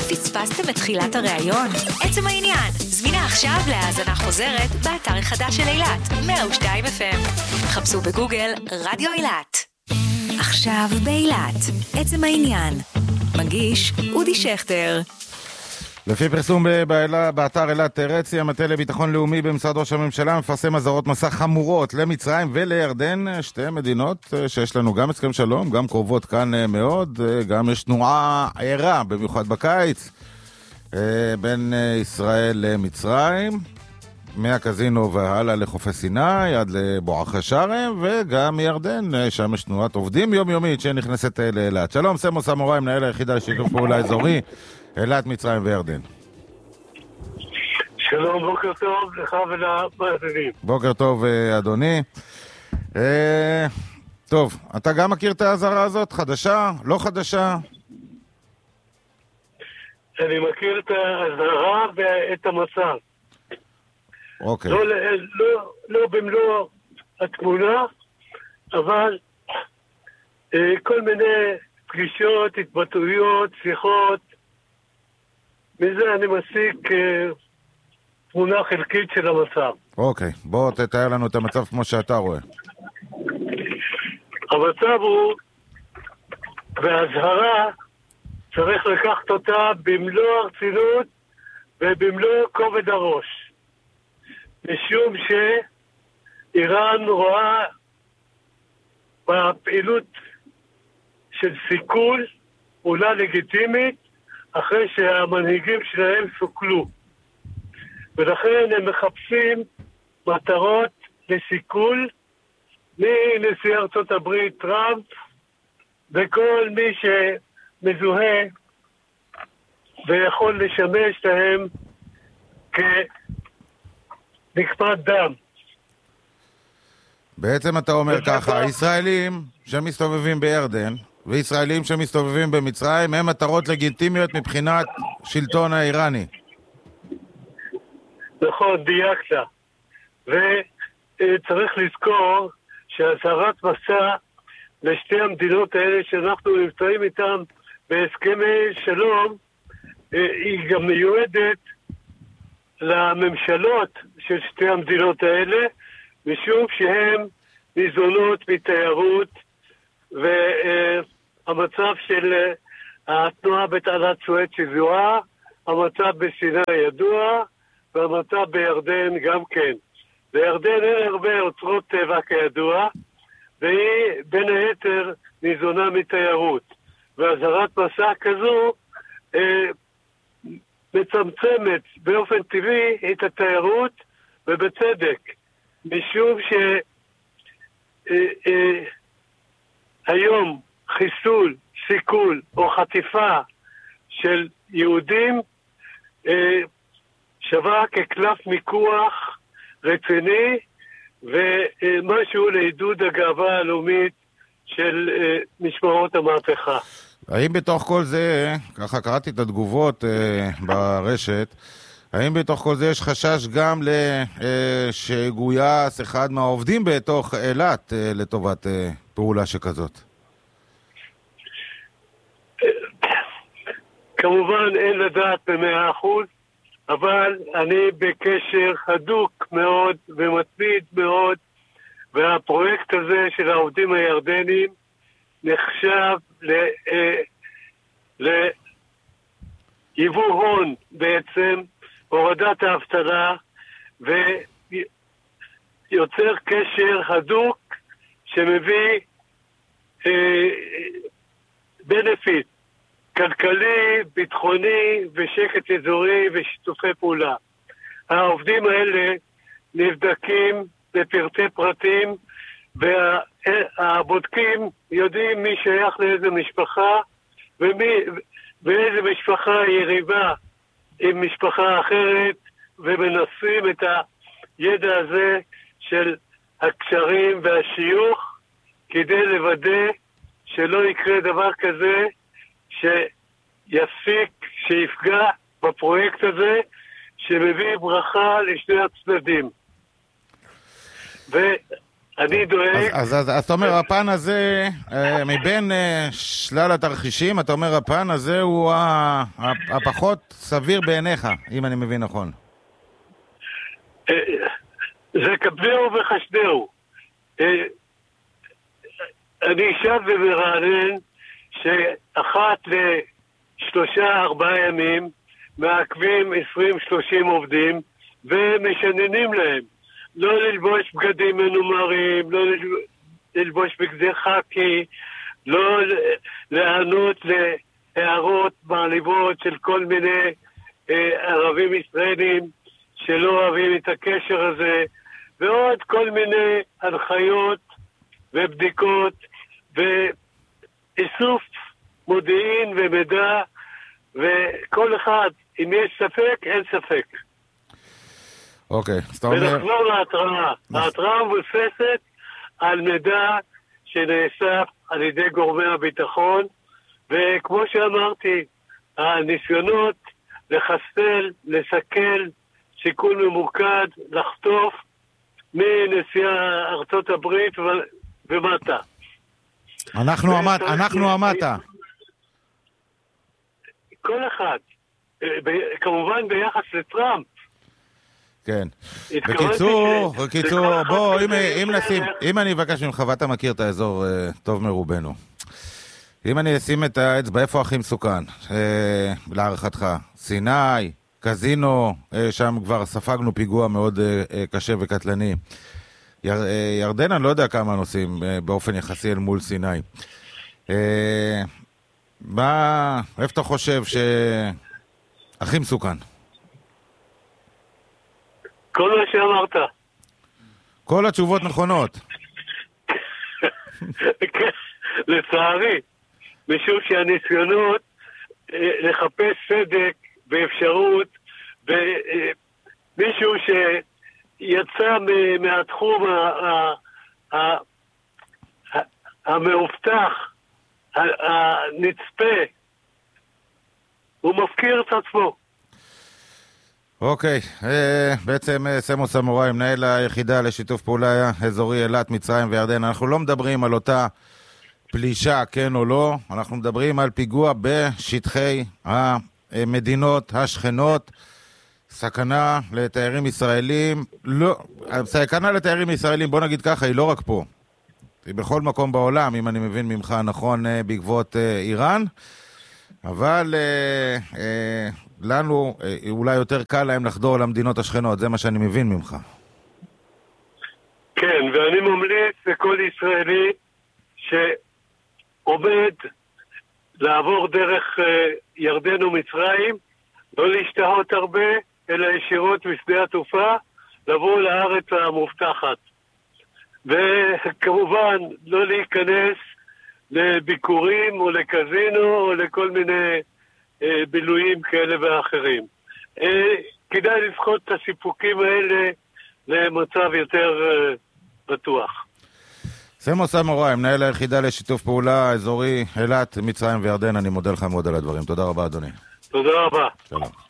פספסתם את תחילת הראיון? עצם העניין, זמינה עכשיו להאזנה חוזרת באתר החדש של אילת, 102 FM. חפשו בגוגל רדיו אילת. עכשיו באילת, עצם העניין. מגיש אודי שכטר. לפי פרסום באתר אילת רצי, המטה לביטחון לאומי במשרד ראש הממשלה מפרסם אזהרות מסע חמורות למצרים ולירדן, שתי מדינות שיש לנו גם הסכם שלום, גם קרובות כאן מאוד, גם יש תנועה עירה, במיוחד בקיץ, בין ישראל למצרים, מהקזינו והלאה לחופי סיני, עד לבואכה שרם, וגם מירדן, שם יש תנועת עובדים יומיומית שנכנסת לאילת. שלום, סמו סמוראי, מנהל היחידה לשיתוף פעולה אזורי, אילת, מצרים וירדן. שלום, בוקר טוב לך ולמאזינים. בוקר טוב, אדוני. טוב, אתה גם מכיר את האזהרה הזאת? חדשה? לא חדשה? אני מכיר את האזהרה ואת המצב. אוקיי. לא במלוא התמונה, אבל כל מיני פגישות, התבטאויות, שיחות, מזה אני מסיק תמונה חלקית של המצב. אוקיי, בוא תתאר לנו את המצב כמו שאתה רואה. המצב הוא, וההזהרה צריך לקחת אותה במלוא הרצינות ובמלוא כובד הראש. משום שאיראן רואה בפעילות של סיכול פעולה לגיטימית אחרי שהמנהיגים שלהם סוכלו. ולכן הם מחפשים מטרות לסיכול מנשיא ארצות הברית טראמפ וכל מי שמזוהה ויכול לשמש להם כנקמת דם. בעצם אתה אומר ככה, ישראלים שמסתובבים בירדן וישראלים שמסתובבים במצרים הם מטרות לגיטימיות מבחינת שלטון האיראני. נכון, דייקת. וצריך לזכור שהזהרת מסע לשתי המדינות האלה שאנחנו נמצאים איתן בהסכמי שלום, היא גם מיועדת לממשלות של שתי המדינות האלה, משום שהן ניזונות מתיירות, והמצב של התנועה בתעלת סואץ ידועה, המצב בסיני ידוע, והמצב בירדן גם כן. בירדן אין הרבה אוצרות טבע כידוע, והיא בין היתר ניזונה מתיירות. והזהרת מסע כזו מצמצמת באופן טבעי את התיירות, ובצדק, משום שהיום חיסול, סיכול או חטיפה של יהודים שווה כקלף מיקוח רציני ומשהו לעידוד הגאווה הלאומית של משמרות המהפכה. האם בתוך כל זה, ככה קראתי את התגובות ברשת, האם בתוך כל זה יש חשש גם שגויס אחד מהעובדים בתוך אילת לטובת פעולה שכזאת? כמובן אין לדעת ב100%, אבל אני בקשר הדוק מאוד ומתמיד מאוד, והפרויקט הזה של העובדים הירדנים נחשב ליבוא הון בעצם, הורדת האבטלה, ויוצר קשר הדוק שמביא בנפיט כלכלי, ביטחוני ושקט אזורי ושיתופי פעולה. העובדים האלה נבדקים בפרטי פרטים, והבודקים יודעים מי שייך לאיזה משפחה ואיזה משפחה יריבה עם משפחה אחרת, ומנסים את הידע הזה של הקשרים והשיוך כדי לוודא שלא יקרה דבר כזה שיפגע בפרויקט הזה שמביא ברכה לשני הצדדים. אני דואג... אז אתה אומר, הפן הזה, מבין שלל התרחישים, אתה אומר, הפן הזה הוא הפחות סביר בעיניך, אם אני מבין נכון. זה קבלהו וחשדהו. אני שב ומרענן שאחת ל3-4 ימים מעכבים 20-30 עובדים ומשננים להם. לא ללבוש בגדים מנומרים, לא ללבוש בגדי חקי, לא לענות להערות מעליבות של כל מיני ערבים ישראלים שלא אוהבים את הקשר הזה, ועוד כל מיני הנחיות ובדיקות ואיסוף מודיעין ומידע, וכל אחד, אם יש ספק, אין ספק. אוקיי, אז אתה אומר... ולחזור להתראה. ההתראה מבוססת על מידע שנאסף על ידי גורמי הביטחון, וכמו שאמרתי, הניסיונות לחסל, לסכל, סיכול ממוקד, לחטוף מנשיא ארצות הברית ומטה. אנחנו המטה. כל אחד. כמובן ביחס לטראמפ. כן. בקיצור, בוא, אם אני אבקש ממך, ואתה מכיר את האזור טוב מרובנו. אם אני אשים את האצבע, איפה הכי מסוכן? להערכתך, סיני, קזינו, שם כבר ספגנו פיגוע מאוד קשה וקטלני. ירדן, אני לא יודע כמה נוסעים באופן יחסי אל מול סיני. איפה אתה חושב שהכי מסוכן? כל מה שאמרת. כל התשובות נכונות. לצערי, משום שהניסיונות לחפש צדק ואפשרות ומישהו שיצא מהתחום המאובטח, הנצפה, הוא מפקיר את עצמו. אוקיי, בעצם סמו סמוראי, מנהל היחידה לשיתוף פעולה אזורי אילת, מצרים וירדן. אנחנו לא מדברים על אותה פלישה, כן או לא, אנחנו מדברים על פיגוע בשטחי המדינות השכנות, סכנה לתיירים ישראלים, לא, סכנה לתיירים ישראלים, בוא נגיד ככה, היא לא רק פה, היא בכל מקום בעולם, אם אני מבין ממך נכון, בעקבות איראן, אבל לנו אולי יותר קל להם לחדור למדינות השכנות, זה מה שאני מבין ממך. כן, ואני ממליץ לכל ישראלי שעומד לעבור דרך ירדן ומצרים, לא להשתהות הרבה, אלא ישירות בשדה התעופה, לבוא לארץ המובטחת. וכמובן לא להיכנס לביקורים או לקזינו או לכל מיני בילויים כאלה ואחרים. כדאי לפחות את הסיפוקים האלה למצב יותר בטוח. סמו סמוראי, מנהל היחידה לשיתוף פעולה אזורי אילת, מצרים וירדן, אני מודה לך מאוד על הדברים. תודה רבה, אדוני. תודה רבה. שלום.